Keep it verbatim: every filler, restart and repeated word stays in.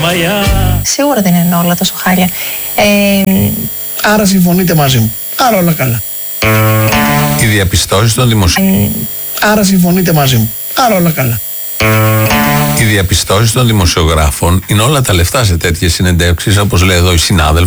Σίγουρα δεν είναι όλα τόσο χάλια. Ε, Άρα συμφωνείτε μαζί μου. Άρα όλα καλά. Οι διαπιστώσεις των δημοσιογράφων. ε, Άρα συμφωνείτε μαζί μου. Άρα όλα καλά. Οι διαπιστώσεις των δημοσιογράφων είναι όλα τα λεφτά σε τέτοιες συνεντεύξεις, όπως λέει εδώ η συνάδελφος.